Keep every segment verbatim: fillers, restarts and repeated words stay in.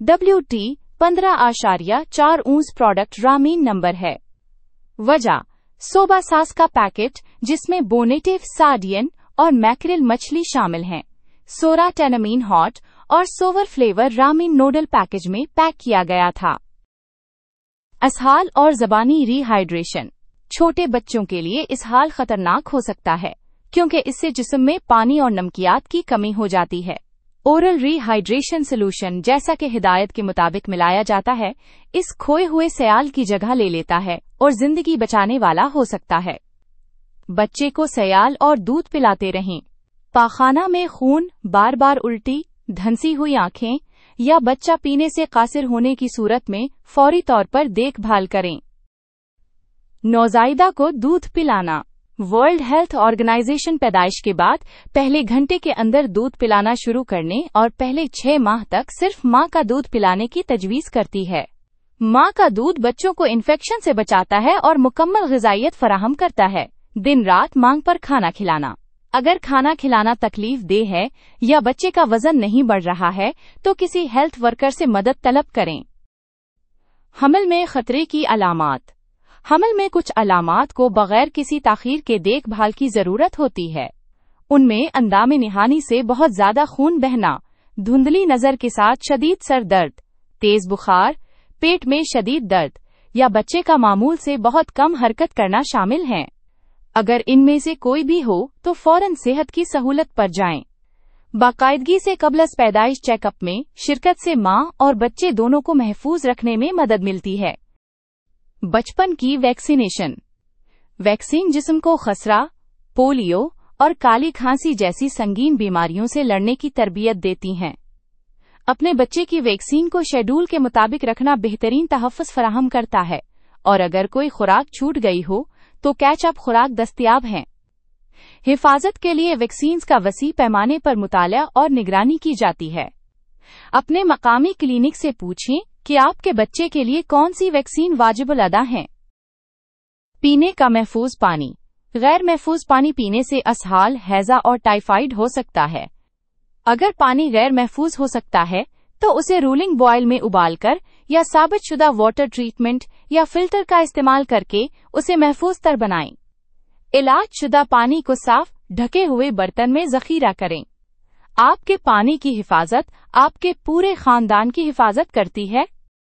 W T पंद्रह आशारिया चार ऊंस product Ramin number है। वजह सोबा सास का पैकेट जिसमें बोनेटिव सार्डियन और मैक्रिल मछली शामिल हैं, सोरा टेनामीन हॉट और sober flavour Ramin noodle package में पैक किया गया था। इसहाल और ज़बानी रीहाइड्रेशन। छोटे बच्चों के लिए इसहाल खतरनाक हो सकता है क्योंकि इससे जिस्म में पानी और नमकियात की कमी हो जाती है। ओरल रीहाइड्रेशन सॉल्यूशन जैसा कि हिदायत के मुताबिक मिलाया जाता है, इस खोए हुए सयाल की जगह ले लेता है और जिंदगी बचाने वाला हो सकता है। बच्चे को सयाल और दूध पिलाते रहें। पाखाना में खून, बार बार उल्टी, धंसी हुई आंखें या बच्चा पीने से कासिर होने की सूरत में फौरी तौर पर देखभाल करें। नौजायदा को दूध पिलाना। वर्ल्ड हेल्थ ऑर्गेनाइजेशन पैदाइश के बाद पहले घंटे के अंदर दूध पिलाना शुरू करने और पहले छह माह तक सिर्फ मां का दूध पिलाने की तजवीज करती है। मां का दूध बच्चों को इन्फेक्शन से बचाता है और मुकम्मल ग़िज़ाइयत फराहम करता है। दिन रात मांग पर खाना खिलाना। अगर खाना खिलाना तकलीफ दे है या बच्चे का वजन नहीं बढ़ रहा है तो किसी हेल्थ वर्कर से मदद तलब करें। हमल में खतरे की अलामात। हमल में कुछ अलामात को बगैर किसी ताखीर के देखभाल की जरूरत होती है। उनमें अंदामे निहानी से बहुत ज्यादा खून बहना, धुंधली नजर के साथ शदीद सर दर्द, तेज बुखार, पेट में शदीद दर्द या बच्चे का मामूल से बहुत कम हरकत करना शामिल हैं। अगर इनमें से कोई भी हो तो फौरन सेहत की सहूलत पर जाएं। बाकायदगी से कबल पैदाइश चेकअप में शिरकत से मां और बच्चे दोनों को महफूज रखने में मदद मिलती है। बचपन की वैक्सीनेशन। वैक्सीन जिस्म को खसरा, पोलियो और काली खांसी जैसी संगीन बीमारियों से लड़ने की तरबियत देती हैं। अपने बच्चे की वैक्सीन को शेड्यूल के मुताबिक रखना बेहतरीन तहफ़्फ़ुज़ फराहम करता है और अगर कोई खुराक छूट गई हो तो कैच अप खुराक दस्तयाब हैं। हिफाजत के लिए वैक्सीन का वसी पैमाने पर मुताला और निगरानी की जाती है। अपने मकामी क्लिनिक से पूछें कि आपके बच्चे के लिए कौन सी वैक्सीन वाजिबुल अदा है। पीने का महफूज पानी। गैर महफूज पानी पीने से इसहाल, हैजा और टाइफाइड हो सकता है। अगर पानी गैर महफूज हो सकता है तो उसे रूलिंग बॉयल में उबालकर या साबितशुदा वाटर ट्रीटमेंट या फिल्टर का इस्तेमाल करके उसे महफूज तर बनाएं। इलाज शुदा पानी को साफ, ढके हुए बर्तन में जखीरा करें। आपके पानी की हिफाजत आपके पूरे खानदान की हिफाजत करती है।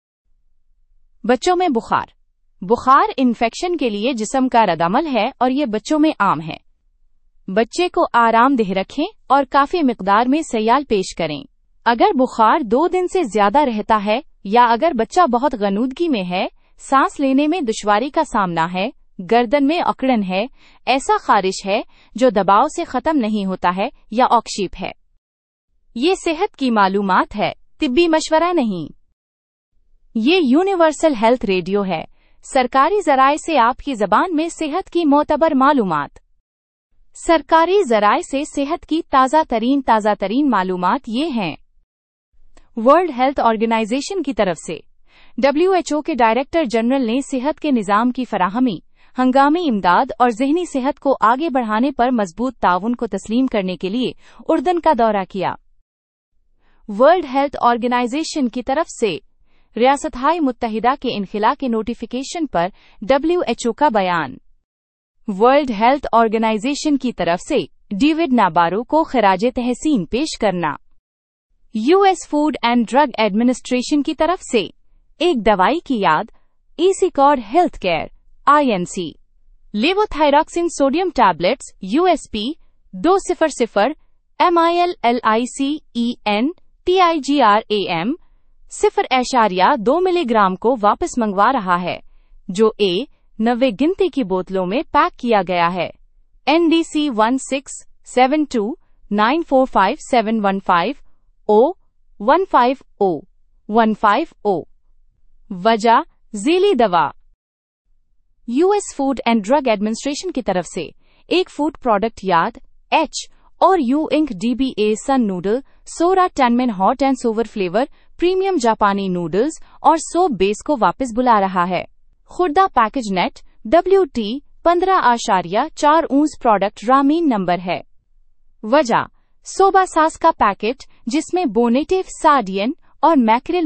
बच्चों में बुखार। बुखार इन्फेक्शन के लिए जिस्म का रद्द-अमल है और ये बच्चों में आम है। बच्चे को आरामदेह रखें और काफी मिकदार में सयाल पेश करें। अगर बुखार दो दिन से ज्यादा रहता है या अगर बच्चा बहुत गनूदगी में है, सांस लेने में दुश्वारी का सामना है, गर्दन में अकड़न है, ऐसा खारिश है जो दबाव से खत्म नहीं होता है या ऑक्शीप है। ये सेहत की मालूमात है, तिब्बी मशवरा नहीं। ये यूनिवर्सल हेल्थ रेडियो है, सरकारी ज़राए से आपकी ज़बान में सेहत की मोतबर मालूमात। सरकारी ज़राए से सेहत की ताज़ा तरीन ताज़ा तरीन मालूमात ये हैं। वर्ल्ड हेल्थ ऑर्गेनाइजेशन की तरफ से डब्ल्यू एच ओ के डायरेक्टर जनरल ने सेहत के निज़ाम की फराहमी, हंगामी इमदाद और ज़हनी सेहत को आगे बढ़ाने पर मजबूत ताउन को तस्लीम करने के लिए उर्दन का दौरा किया। वर्ल्ड हेल्थ ऑर्गेनाइजेशन की तरफ से रियासत-ए मुत्तहिदा के इनखिला के नोटिफिकेशन पर डब्ल्यू एच ओ का बयान। वर्ल्ड हेल्थ ऑर्गेनाइजेशन की तरफ से डेविड नाबारो को खिराजे तहसीन पेश करना। US food and drug administration की तरफ से एक दवाई की याद, ईसीकॉर्ड health care I N C लेवोथायरॉक्सिन sodium tablets USP दो सौ सौ M I L L I C E N T I ji R A M सिफर एशारिया दो मिलीग्राम को वापस मंगवा रहा है, जो ए नब्बे गिनती की बोतलों में पैक किया गया है। N D C one six seven to nine four five seven one five O one five O one five ओ। वजह ज़ीली दवा। US food and drug administration की तरफ से एक फूड प्रोडक्ट याद, एच और you ink dBA sun noodle, Zorah टैनमेन hot and sober flavour premium जापानी noodles और सोप बेस को वापस बुला रहा है। Khurda package net W T पंद्रह आशारिया चार ऊंस प्रोडक्ट रामीन नंबर है। वजह सोबा सास का पैकेट जिसमें बोनेटिव सार्डियन और मैक्रिल